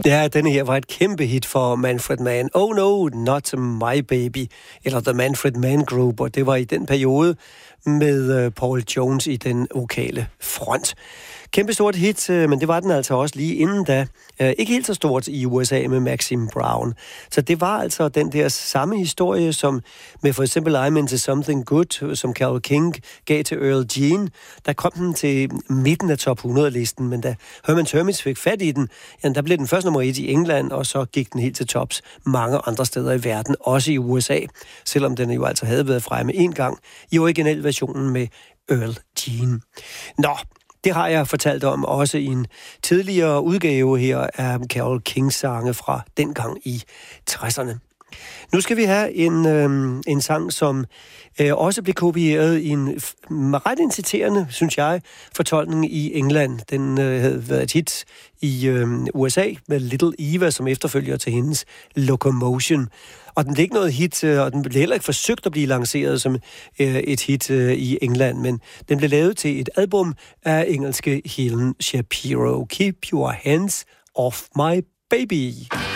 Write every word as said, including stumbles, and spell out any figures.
Ja, denne her var et kæmpe hit for Manfred Mann. Oh no, not my baby. Eller The Manfred Mann Group, og det var i den periode med Paul Jones i den vokale front. Kæmpe stort hit, men det var den altså også lige inden da. Ikke helt så stort i U S A med Maxine Brown. Så det var altså den der samme historie, som med for eksempel I'm Into Something Good, som Carole King gav til Earl Jean. Der kom den til midten af top hundrede-listen, men da Herman's Hermits fik fat i den, ja, der blev den først nummer et i England, og så gik den helt til tops mange andre steder i verden, også i U S A, selvom den jo altså havde været fremme en gang i originalversionen med Earl Jean. Nå, det har jeg fortalt om også i en tidligere udgave her af Carole Kings sange fra dengang i tresserne. Nu skal vi have en, øh, en sang, som øh, også blev kopieret i en ret inciterende, synes jeg, fortolkning i England. Den øh, havde været et hit i øh, U S A med Little Eva som efterfølger til hendes Locomotion. Og den blev ikke noget hit, og den blev heller ikke forsøgt at blive lanceret som øh, et hit øh, i England, men den blev lavet til et album af engelske Helen Shapiro. Keep Your Hands Off My Baby.